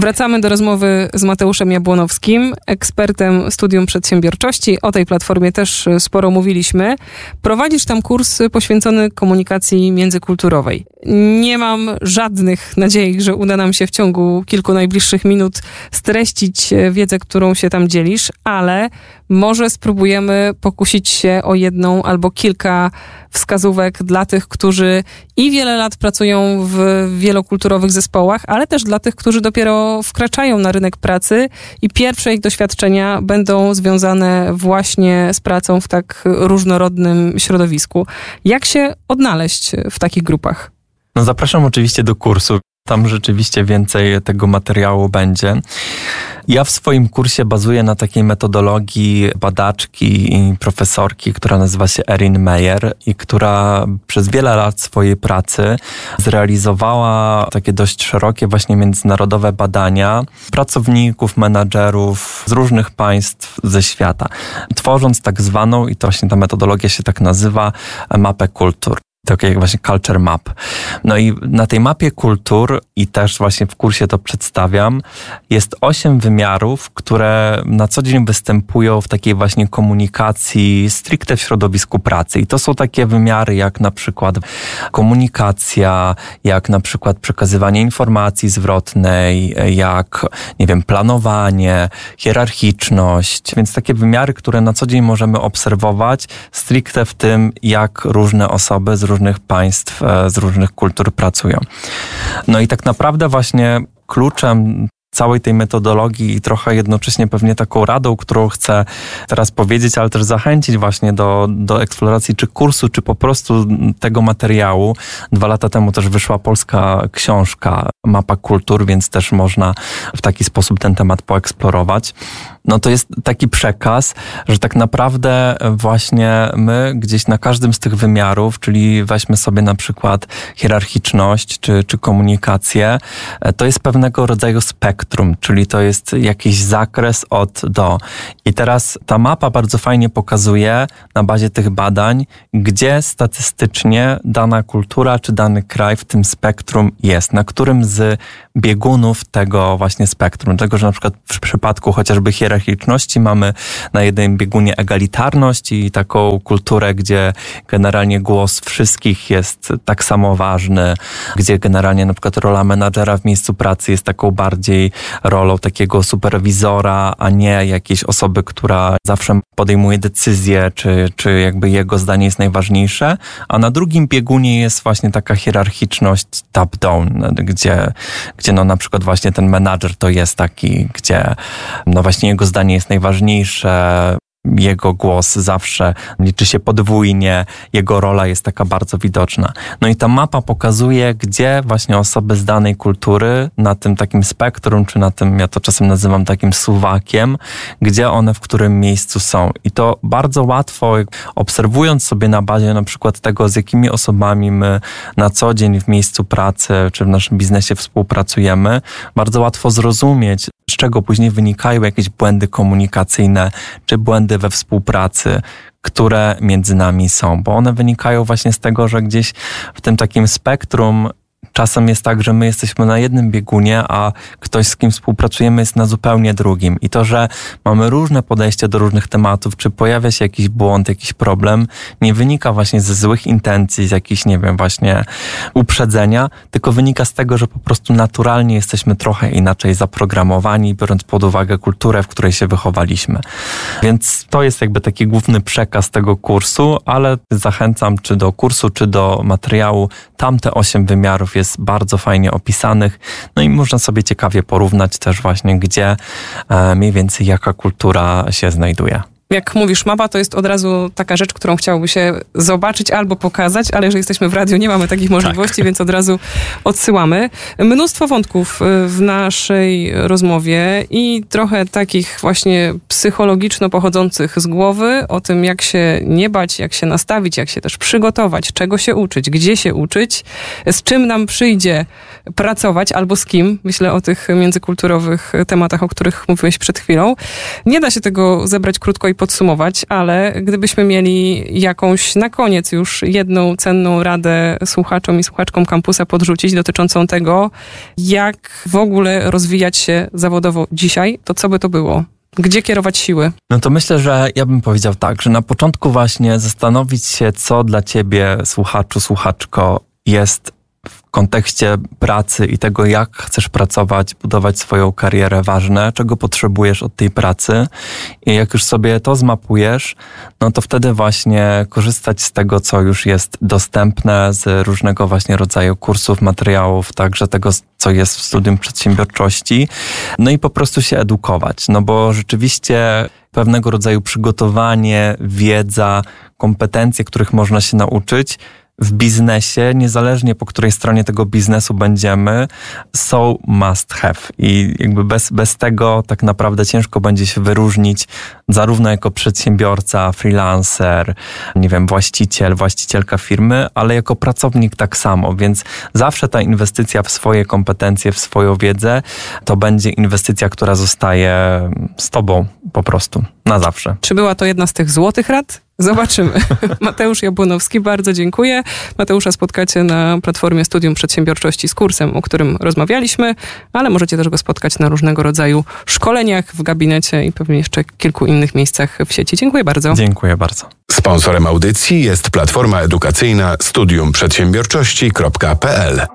Wracamy do rozmowy z Mateuszem Jabłonowskim, ekspertem Studium Przedsiębiorczości. O tej platformie też sporo mówiliśmy. Prowadzisz tam kurs poświęcony komunikacji międzykulturowej. Nie mam żadnych nadziei, że uda nam się w ciągu kilku najbliższych minut streścić wiedzę, którą się tam dzielisz, ale może spróbujemy pokusić się o jedną albo kilka wskazówek dla tych, którzy i wiele lat pracują w wielokulturowych zespołach, ale też dla tych, którzy dopiero wkraczają na rynek pracy i pierwsze ich doświadczenia będą związane właśnie z pracą w tak różnorodnym środowisku. Jak się odnaleźć w takich grupach? No zapraszam oczywiście do kursu. Tam rzeczywiście więcej tego materiału będzie. Ja w swoim kursie bazuję na takiej metodologii badaczki i profesorki, która nazywa się Erin Meyer i która przez wiele lat swojej pracy zrealizowała takie dość szerokie właśnie międzynarodowe badania pracowników, menadżerów z różnych państw ze świata, tworząc tak zwaną, i to właśnie ta metodologia się tak nazywa, mapę kultur. Takie jak właśnie culture map. No i na tej mapie kultur, i też właśnie w kursie to przedstawiam, jest 8 wymiarów, które na co dzień występują w takiej właśnie komunikacji stricte w środowisku pracy. I to są takie wymiary jak na przykład komunikacja, jak na przykład przekazywanie informacji zwrotnej, jak, nie wiem, planowanie, hierarchiczność. Więc takie wymiary, które na co dzień możemy obserwować stricte w tym, jak różne osoby z różnych państw, z różnych kultur pracują. No i tak naprawdę właśnie kluczem całej tej metodologii i trochę jednocześnie pewnie taką radą, którą chcę teraz powiedzieć, ale też zachęcić właśnie do eksploracji czy kursu, czy po prostu tego materiału. 2 lata temu też wyszła polska książka Mapa Kultur, więc też można w taki sposób ten temat poeksplorować. No to jest taki przekaz, że tak naprawdę właśnie my gdzieś na każdym z tych wymiarów, czyli weźmy sobie na przykład hierarchiczność czy komunikację, to jest pewnego rodzaju spektrum, czyli to jest jakiś zakres od do. I teraz ta mapa bardzo fajnie pokazuje na bazie tych badań, gdzie statystycznie dana kultura czy dany kraj w tym spektrum jest, na którym z biegunów tego właśnie spektrum. Tego, że na przykład w przypadku chociażby hierarchiczności mamy na jednym biegunie egalitarność i taką kulturę, gdzie generalnie głos wszystkich jest tak samo ważny, gdzie generalnie na przykład rola menadżera w miejscu pracy jest taką bardziej rolą takiego superwizora, a nie jakiejś osoby, która zawsze podejmuje decyzje, czy jakby jego zdanie jest najważniejsze, a na drugim biegunie jest właśnie taka hierarchiczność top-down, gdzie no na przykład właśnie ten menadżer to jest taki, gdzie no właśnie jego zdanie jest najważniejsze, jego głos zawsze liczy się podwójnie, jego rola jest taka bardzo widoczna. No i ta mapa pokazuje, gdzie właśnie osoby z danej kultury na tym takim spektrum, czy na tym, ja to czasem nazywam takim suwakiem, gdzie one w którym miejscu są. I to bardzo łatwo, obserwując sobie na bazie na przykład tego, z jakimi osobami my na co dzień w miejscu pracy, czy w naszym biznesie współpracujemy, bardzo łatwo zrozumieć, z czego później wynikają jakieś błędy komunikacyjne, czy błędy we współpracy, które między nami są, bo one wynikają właśnie z tego, że gdzieś w tym takim spektrum czasem jest tak, że my jesteśmy na jednym biegunie, a ktoś, z kim współpracujemy, jest na zupełnie drugim. I to, że mamy różne podejście do różnych tematów, czy pojawia się jakiś błąd, jakiś problem, nie wynika właśnie ze złych intencji, z jakichś, nie wiem, właśnie uprzedzenia, tylko wynika z tego, że po prostu naturalnie jesteśmy trochę inaczej zaprogramowani, biorąc pod uwagę kulturę, w której się wychowaliśmy. Więc to jest jakby taki główny przekaz tego kursu, ale zachęcam czy do kursu, czy do materiału. Tam te 8 wymiarów jest bardzo fajnie opisanych, no i można sobie ciekawie porównać też właśnie, gdzie mniej więcej jaka kultura się znajduje. Jak mówisz mapa, to jest od razu taka rzecz, którą chciałoby się zobaczyć albo pokazać, ale jeżeli jesteśmy w radiu, nie mamy takich możliwości, tak. Więc od razu odsyłamy. Mnóstwo wątków w naszej rozmowie i trochę takich właśnie psychologiczno pochodzących z głowy, o tym jak się nie bać, jak się nastawić, jak się też przygotować, czego się uczyć, gdzie się uczyć, z czym nam przyjdzie pracować albo z kim. Myślę o tych międzykulturowych tematach, o których mówiłeś przed chwilą. Nie da się tego zebrać krótko i podsumować, ale gdybyśmy mieli jakąś na koniec już jedną cenną radę słuchaczom i słuchaczkom Kampusa podrzucić dotyczącą tego, jak w ogóle rozwijać się zawodowo dzisiaj, to co by to było? Gdzie kierować siły? No to myślę, że ja bym powiedział tak, że na początku właśnie zastanowić się, co dla ciebie, słuchaczu, słuchaczko, jest w kontekście pracy i tego, jak chcesz pracować, budować swoją karierę ważne, czego potrzebujesz od tej pracy. I jak już sobie to zmapujesz, no to wtedy właśnie korzystać z tego, co już jest dostępne, z różnego właśnie rodzaju kursów, materiałów, także tego, co jest w studium przedsiębiorczości. No i po prostu się edukować, no bo rzeczywiście pewnego rodzaju przygotowanie, wiedza, kompetencje, których można się nauczyć, w biznesie, niezależnie po której stronie tego biznesu będziemy, są must have. I jakby bez tego tak naprawdę ciężko będzie się wyróżnić zarówno jako przedsiębiorca, freelancer, nie wiem, właściciel, właścicielka firmy, ale jako pracownik tak samo. Więc zawsze ta inwestycja w swoje kompetencje, w swoją wiedzę, to będzie inwestycja, która zostaje z tobą po prostu, na zawsze. Czy była to jedna z tych złotych rad? Zobaczymy. Mateusz Jabłonowski, bardzo dziękuję. Mateusza spotkacie na platformie Studium Przedsiębiorczości z kursem, o którym rozmawialiśmy, ale możecie też go spotkać na różnego rodzaju szkoleniach w gabinecie i pewnie jeszcze kilku innych miejscach w sieci. Dziękuję bardzo. Dziękuję bardzo. Sponsorem audycji jest platforma edukacyjna studiumprzedsiębiorczości.pl.